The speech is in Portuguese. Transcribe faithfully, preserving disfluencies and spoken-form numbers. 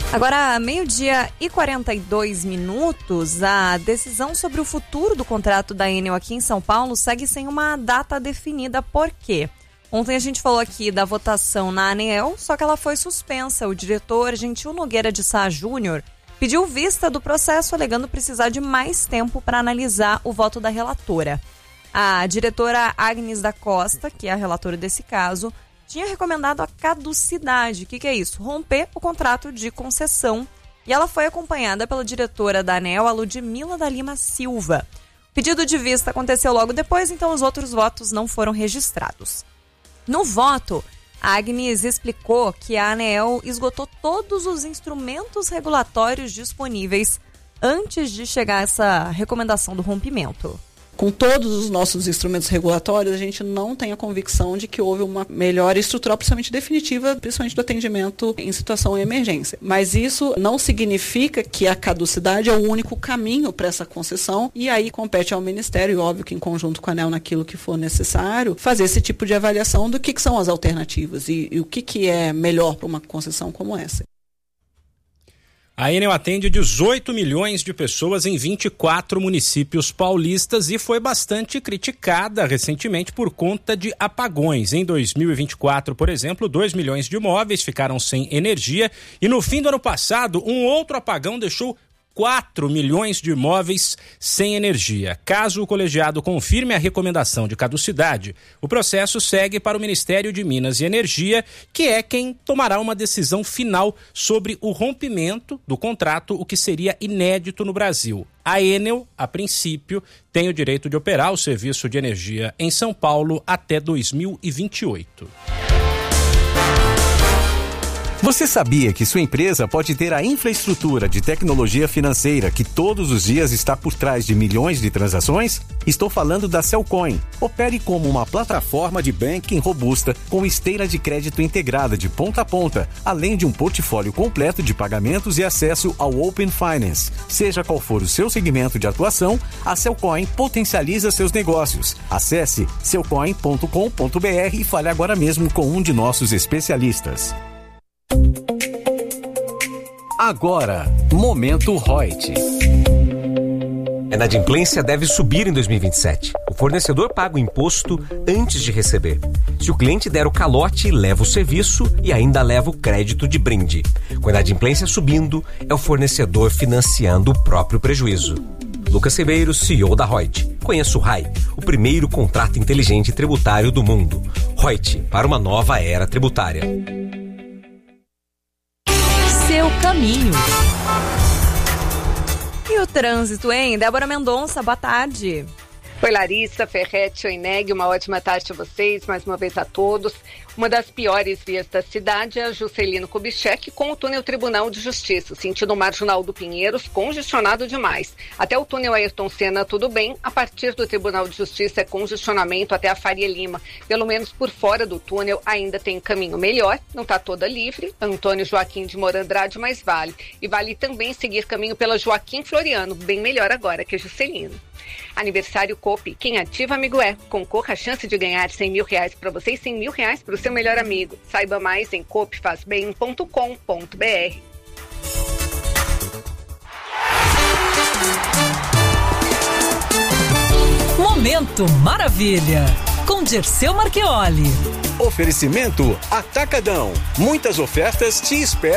Agora, meio-dia e quarenta e dois minutos, a decisão sobre o futuro do contrato da Enel aqui em São Paulo segue sem uma data definida. Por quê? Ontem a gente falou aqui da votação na ANEEL, só que ela foi suspensa. O diretor Gentil Nogueira de Sá Júnior pediu vista do processo, alegando precisar de mais tempo para analisar o voto da relatora. A diretora Agnes da Costa, que é a relatora desse caso, tinha recomendado a caducidade. O que, que é isso? Romper o contrato de concessão. E ela foi acompanhada pela diretora da ANEEL, a Ludmila da Lima Silva. O pedido de vista aconteceu logo depois, então os outros votos não foram registrados. No voto, a Agnes explicou que a ANEEL esgotou todos os instrumentos regulatórios disponíveis antes de chegar a essa recomendação do rompimento. Com todos os nossos instrumentos regulatórios, a gente não tem a convicção de que houve uma melhora estrutural, principalmente definitiva, principalmente do atendimento em situação de emergência. Mas isso não significa que a caducidade é o único caminho para essa concessão, e aí compete ao Ministério, e óbvio que em conjunto com a ANEEL, naquilo que for necessário, fazer esse tipo de avaliação do que, que são as alternativas e, e o que, que é melhor para uma concessão como essa. A Enel atende dezoito milhões de pessoas em vinte e quatro municípios paulistas e foi bastante criticada recentemente por conta de apagões. Em dois mil e vinte e quatro, por exemplo, dois milhões de imóveis ficaram sem energia e no fim do ano passado, um outro apagão deixou quatro milhões de imóveis sem energia. Caso o colegiado confirme a recomendação de caducidade, o processo segue para o Ministério de Minas e Energia, que é quem tomará uma decisão final sobre o rompimento do contrato, o que seria inédito no Brasil. A Enel, a princípio, tem o direito de operar o serviço de energia em São Paulo até dois mil e vinte e oito. Você sabia que sua empresa pode ter a infraestrutura de tecnologia financeira que todos os dias está por trás de milhões de transações? Estou falando da Cellcoin. Opere como uma plataforma de banking robusta com esteira de crédito integrada de ponta a ponta, além de um portfólio completo de pagamentos e acesso ao Open Finance. Seja qual for o seu segmento de atuação, a Cellcoin potencializa seus negócios. Acesse cellcoin ponto com ponto b r e fale agora mesmo com um de nossos especialistas. Agora, Momento Reut. A inadimplência deve subir em dois mil e vinte e sete. O fornecedor paga o imposto antes de receber. Se o cliente der o calote, leva o serviço e ainda leva o crédito de brinde. Com a inadimplência subindo, é o fornecedor financiando o próprio prejuízo. Lucas Ribeiro, C E O da Reut. Conheça o R A I, o primeiro contrato inteligente tributário do mundo. Reut, para uma nova era tributária. Seu caminho. E o trânsito, hein? Débora Mendonça, boa tarde. Oi, Larissa, Ferretti, Oineg, uma ótima tarde a vocês, mais uma vez a todos. Uma das piores vias da cidade é a Juscelino Kubitschek com o túnel Tribunal de Justiça, sentido Marginal do Pinheiros, congestionado demais. Até o túnel Ayrton Senna, tudo bem. A partir do Tribunal de Justiça é congestionamento até a Faria Lima. Pelo menos por fora do túnel ainda tem caminho melhor, não está toda livre. Antônio Joaquim de Moura Andrade, mas vale. E vale também seguir caminho pela Joaquim Floriano, bem melhor agora que a Juscelino. Aniversário Coop, quem ativa amigo é. Concorra a chance de ganhar cem mil reais para você e cem mil reais para o seu melhor amigo. Saiba mais em coop faz bem ponto com ponto b r. Momento Maravilha, com Dirceu Marchioli. Oferecimento Atacadão. Muitas ofertas te esperam.